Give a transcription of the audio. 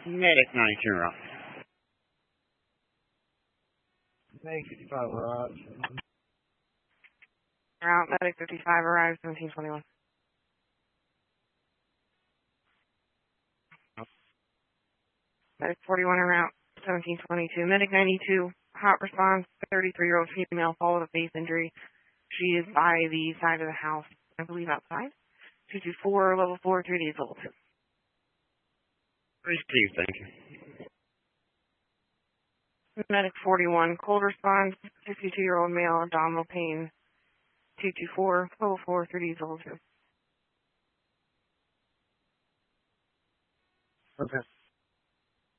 Medic 92 route. Medic 55 arrives. Route Medic 55 arrives 1721. Medic 41 en route 1722. Medic 92 hot response 33-year-old female followed a face injury. She is by the side of the house, I believe outside. 224 level 4 3 days level 2. Received, thank you. Medic 41 cold response 62-year-old male abdominal pain. 224 level 4 3 days level 2. Okay.